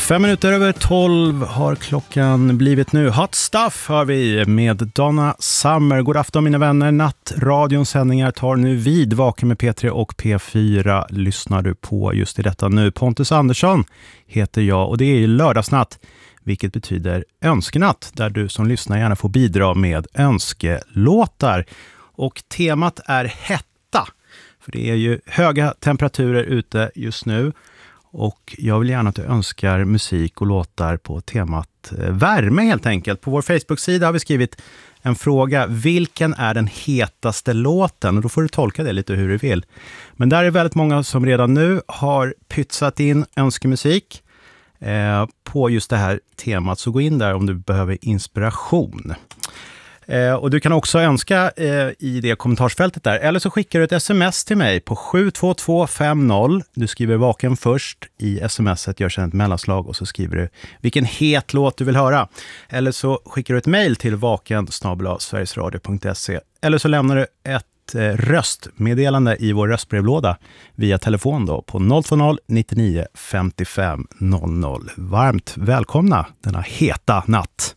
12:05 har klockan blivit nu. Hot Stuff har vi med Donna Summer. God afton mina vänner. Nattradions sändningar tar nu vid. Vaken med P3 och P4 lyssnar du på just i detta nu. Pontus Andersson heter jag och det är lördagsnatt, vilket betyder önskenatt, där du som lyssnar gärna får bidra med önskelåtar. Och temat är hetta, för det är ju höga temperaturer ute just nu. Och jag vill gärna att du önskar musik och låtar på temat värme helt enkelt. På vår Facebook-sida har vi skrivit en fråga: vilken är den hetaste låten? Och då får du tolka det lite hur du vill. Men där är väldigt många som redan nu har pytsat in önskemusik på just det här temat. Så gå in där om du behöver inspiration. Och du kan också önska i det kommentarsfältet där. Eller så skickar du ett sms till mig på 72250. Du skriver vaken först i smset, gör sedan ett mellanslag och så skriver du vilken het låt du vill höra. Eller så skickar du ett mejl till vaken@sverigesradio.se. Eller så lämnar du ett röstmeddelande i vår röstbrevlåda via telefon då på 020 99 55 00. Varmt välkomna denna heta natt.